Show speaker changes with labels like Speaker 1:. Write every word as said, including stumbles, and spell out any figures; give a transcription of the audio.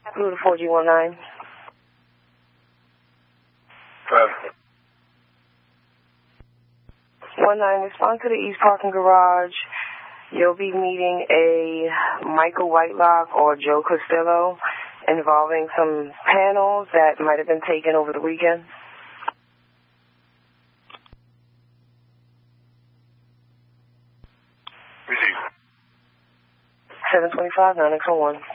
Speaker 1: Blue to four G one nine.
Speaker 2: Five.
Speaker 1: one nine, respond to the East Parking Garage. You'll be meeting a Michael Whitelock or Joe Costello involving some panels that might have been taken over the weekend.
Speaker 2: Receive.
Speaker 1: seven twenty-five, nine X one one.